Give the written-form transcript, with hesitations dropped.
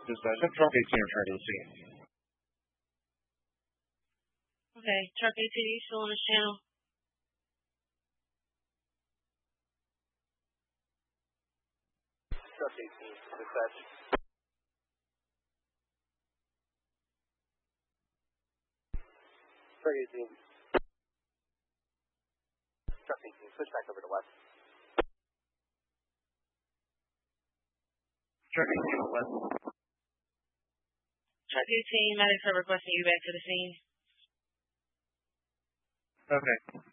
Dispatch, truck 18 return to the scene. Okay, truck 18, you still on this channel? Truck 18, dispatch. Truck 18. Truck 18, switch back over to west. Truck 18 west. Truck 18, medics are requesting you back to the scene. Okay.